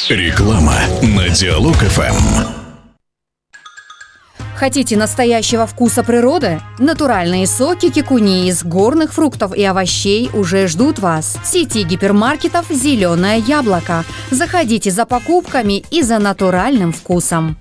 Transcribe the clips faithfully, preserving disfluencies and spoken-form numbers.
Реклама на Диалог эф эм. Хотите настоящего вкуса природы? Натуральные соки кикуни из горных фруктов и овощей уже ждут вас. В сети гипермаркетов «Зеленое яблоко». Заходите за покупками и за натуральным вкусом.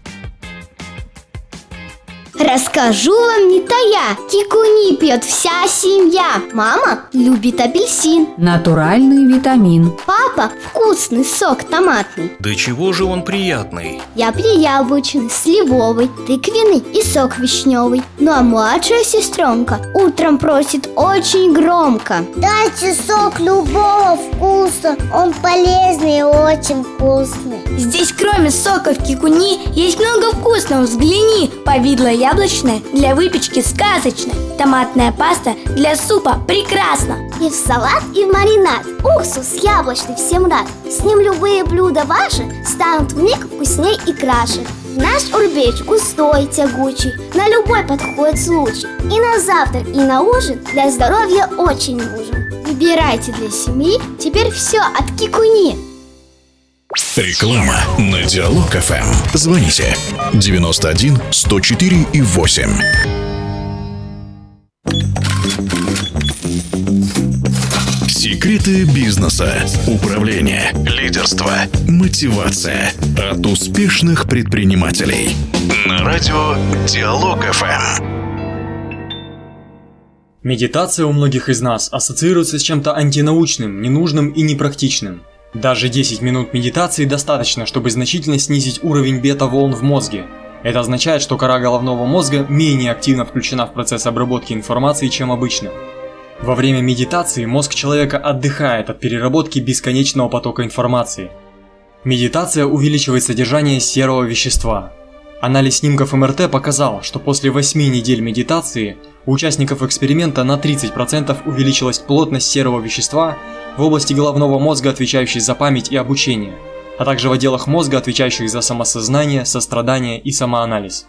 Расскажу вам не тая, кикуни пьет вся семья. Мама любит апельсин, Натуральный витамин. папа вкусный сок томатный. Да чего же он приятный? Я пью яблочный, сливовый, тыквенный и сок вишневый. Ну а младшая сестренка утром просит очень громко: дайте сок любого вкуса, он полезный и очень вкусный. Здесь кроме соков кикуни есть много вкусного, взгляни. Повидло яблочное для выпечки сказочно. Томатная паста для супа прекрасно. И в салат, и в маринад. Уксус яблочный всем рад. С ним любые блюда ваши станут вмиг вкусней и краше. Наш урбеч густой, тягучий, на любой подходит случай. И на завтрак, и на ужин для здоровья очень нужен. Выбирайте для семьи теперь все от кикуни. Реклама на Диалог эф эм. Звоните девяносто один сто четыре и восемь. Секреты бизнеса, управления, лидерства, мотивация от успешных предпринимателей. На радио Диалог эф эм. Медитация у многих из нас ассоциируется с чем-то антинаучным, ненужным и непрактичным. Даже десять минут медитации достаточно, чтобы значительно снизить уровень бета-волн в мозге. Это означает, что кора головного мозга менее активно включена в процесс обработки информации, чем обычно. Во время медитации мозг человека отдыхает от переработки бесконечного потока информации. Медитация увеличивает содержание серого вещества. Анализ снимков эм эр тэ показал, что после восьми недель медитации у участников эксперимента на тридцать процентов увеличилась плотность серого вещества в области головного мозга, отвечающей за память и обучение, а также в отделах мозга, отвечающих за самосознание, сострадание и самоанализ.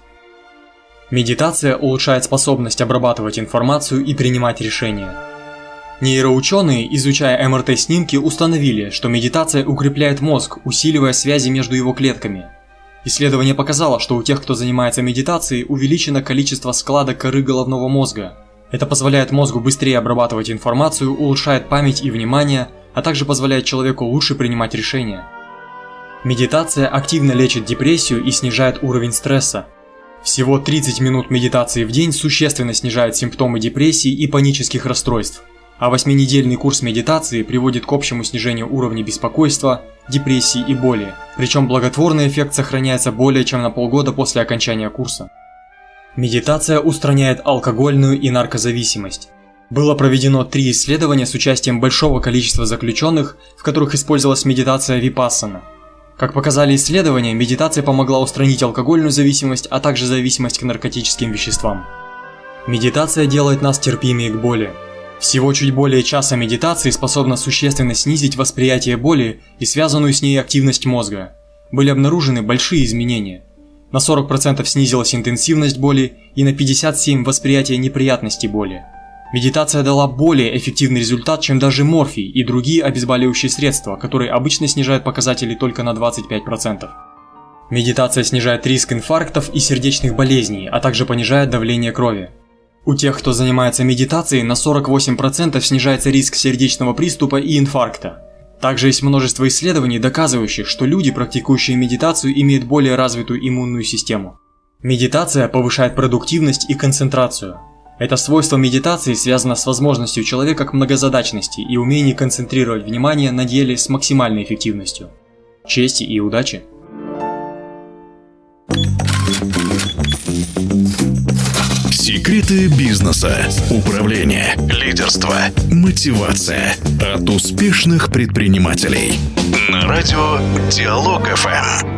Медитация улучшает способность обрабатывать информацию и принимать решения. Нейроученые, изучая эм эр тэ-снимки, установили, что медитация укрепляет мозг, усиливая связи между его клетками. Исследование показало, что у тех, кто занимается медитацией, увеличено количество складок коры головного мозга. Это позволяет мозгу быстрее обрабатывать информацию, улучшает память и внимание, а также позволяет человеку лучше принимать решения. Медитация активно лечит депрессию и снижает уровень стресса. Всего тридцать минут медитации в день существенно снижает симптомы депрессии и панических расстройств, а восьминедельный курс медитации приводит к общему снижению уровня беспокойства, депрессии и боли, причем благотворный эффект сохраняется более чем на полгода после окончания курса. Медитация устраняет алкогольную и наркозависимость. Было проведено три исследования с участием большого количества заключенных, в которых использовалась медитация випассана. Как показали исследования, медитация помогла устранить алкогольную зависимость, а также зависимость к наркотическим веществам. Медитация делает нас терпимее к боли. Всего чуть более часа медитации способна существенно снизить восприятие боли и связанную с ней активность мозга. Были обнаружены большие изменения. На сорок процентов снизилась интенсивность боли и на пятьдесят семь процентов восприятие неприятности боли. Медитация дала более эффективный результат, чем даже морфий и другие обезболивающие средства, которые обычно снижают показатели только на двадцать пять процентов. Медитация снижает риск инфарктов и сердечных болезней, а также понижает давление крови. У тех, кто занимается медитацией, на сорок восемь процентов снижается риск сердечного приступа и инфаркта. Также есть множество исследований, доказывающих, что люди, практикующие медитацию, имеют более развитую иммунную систему. Медитация повышает продуктивность и концентрацию. Это свойство медитации связано с возможностью человека к многозадачности и умением концентрировать внимание на деле с максимальной эффективностью. Чести и удачи! Секреты бизнеса, управления, лидерства, мотивация от успешных предпринимателей. На радио Диалог эф эм.